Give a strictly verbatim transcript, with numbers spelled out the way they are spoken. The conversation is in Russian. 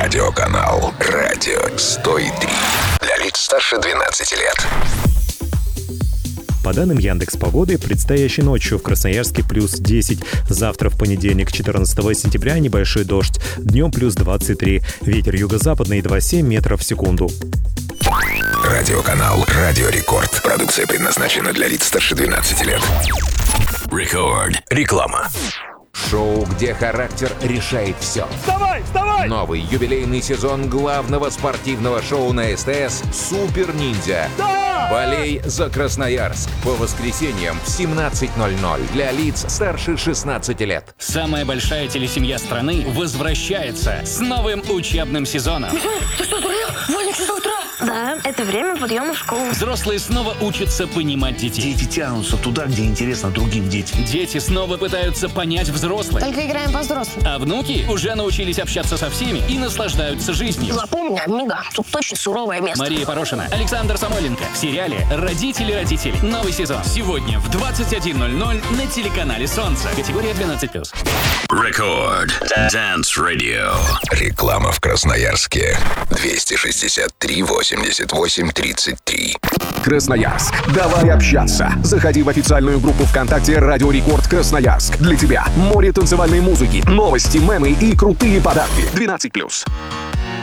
Радиоканал «Радио сто три». Для лиц старше двенадцати лет. По данным Яндекс.Погоды, предстоящей ночью в Красноярске плюс десять. Завтра в понедельник, четырнадцатого сентября, небольшой дождь. Днем плюс двадцать три. Ветер юго-западный два семь метров в секунду. Радиоканал «Радио Рекорд». Продукция предназначена для лиц старше двенадцати лет. Рекорд. Реклама. Шоу, где характер решает все. Вставай, вставай! Новый юбилейный сезон главного спортивного шоу на СТС «Супер Ниндзя». Да! Болей за Красноярск. По воскресеньям в семнадцать ноль ноль для лиц старше шестнадцати лет. Самая большая телесемья страны возвращается с новым учебным сезоном. Ты что, дурел? восемь часов утра. Да, это время подъема в школу. Взрослые снова учатся понимать детей. Дети тянутся туда, где интересно другим детям. Дети снова пытаются понять взрослых. Только играем по-взрослому. А внуки уже научились общаться со всеми и наслаждаются жизнью. Запомни, amigo, тут точно суровое место. Мария Порошина, Александр Самойленко. В сериале «Родители-родители». Новый сезон. Сегодня в двадцать один ноль ноль на телеканале «Солнце». Категория двенадцать плюс. Рекорд. Dance Radio. Реклама в Красноярске. двести шестьдесят три восемьдесят восемь тридцать три. Красноярск. Давай общаться. Заходи в официальную группу ВКонтакте «Радио Рекорд Красноярск». Для тебя море танцевальной музыки, новости, мемы и крутые подарки. двенадцать плюс.